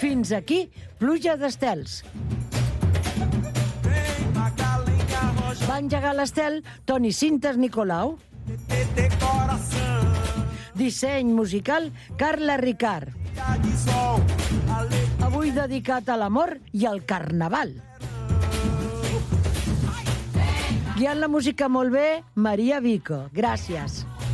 Fins aquí, pluja d'estels. Va engegar l'estel Toni Cintas Nicolau. Disseny musical, Carla Ricard. Avui dedicat a l'amor i al carnaval. Guiant la música molt bé, Maria Vico. Gràcies.